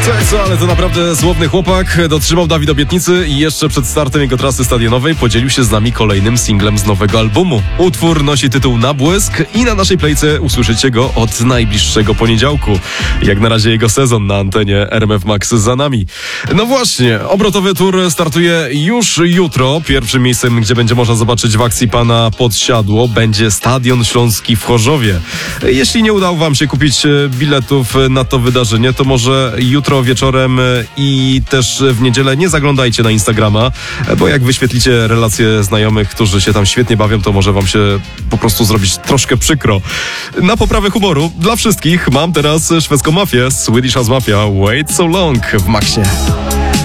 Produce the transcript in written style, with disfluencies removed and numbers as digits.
Co, ale to naprawdę słowny chłopak. Dotrzymał Dawid obietnicy i jeszcze przed startem jego trasy stadionowej podzielił się z nami kolejnym singlem z nowego albumu. Utwór nosi tytuł Nabłysk i na naszej plejce usłyszycie go od najbliższego poniedziałku. Jak na razie jego sezon na antenie RMF Max za nami. No właśnie, obrotowy tour startuje już jutro. Pierwszym miejscem, gdzie będzie można zobaczyć w akcji pana Podsiadło, będzie Stadion Śląski w Chorzowie. Jeśli nie udało wam się kupić biletów na to wydarzenie, to może jutro wieczorem i też w niedzielę nie zaglądajcie na Instagrama, bo jak wyświetlicie relacje znajomych, którzy się tam świetnie bawią, to może wam się po prostu zrobić troszkę przykro. Na poprawę humoru dla wszystkich mam teraz szwedzką mafię, Swedish House Mafia, Wait So Long w Maxie.